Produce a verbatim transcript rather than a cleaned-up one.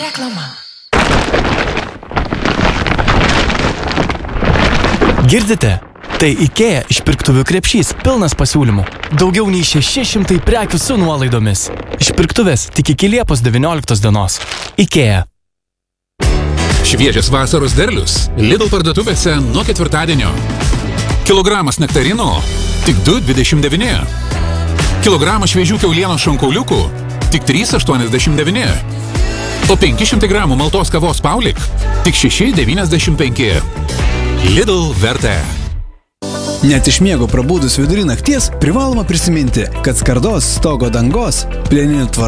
Reklama. Girdite? Tai IKEA išpirktuvių krepšys pilnas pasiūlymų. Daugiau nei šeši šimtai prekių su nuolaidomis. Išpirktuvės tik iki Liepos devynioliktos dienos. IKEA. Šviežias vasaros derlius Lidl parduotuvėse nuo ketvirtadienio. Kilogramas nektarino tik du dvidešimt devyni. Kilogramas šviežių kiaulienos šonkauliukų tik trys aštuoniasdešimt devyni. O penki šimtai gramų maltos kavos Paulik tik šeši devyniasdešimt penki. Lidl vertė. Net iš miego prabudus vidury nakties privaloma prisiminti, kad skardos, stogo dangos, plieninių tvarų